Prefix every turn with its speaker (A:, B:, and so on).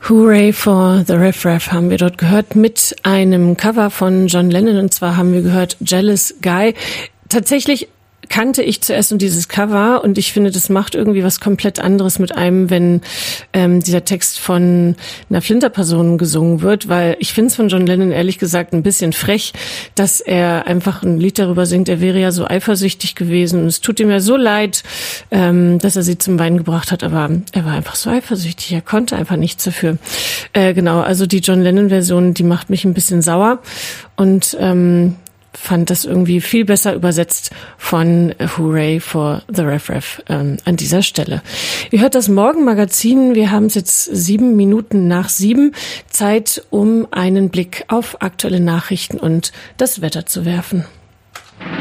A: Hooray for the Rev Rev haben wir dort gehört mit einem Cover von John Lennon, und zwar haben wir gehört Jealous Guy. Tatsächlich kannte ich zuerst nur dieses Cover, und ich finde, das macht irgendwie was komplett anderes mit einem, wenn dieser Text von einer Flinterperson gesungen wird, weil ich finde es von John Lennon ehrlich gesagt ein bisschen frech, dass er einfach ein Lied darüber singt, er wäre ja so eifersüchtig gewesen und es tut ihm ja so leid, dass er sie zum Weinen gebracht hat, aber er war einfach so eifersüchtig, er konnte einfach nichts dafür. Genau, also die John Lennon-Version, die macht mich ein bisschen sauer, und fand das irgendwie viel besser übersetzt von Hooray for the Rev Rev an dieser Stelle. Ihr hört das Morgenmagazin. Wir haben es jetzt 7 Minuten nach 7. Zeit, um einen Blick auf aktuelle Nachrichten und das Wetter zu werfen.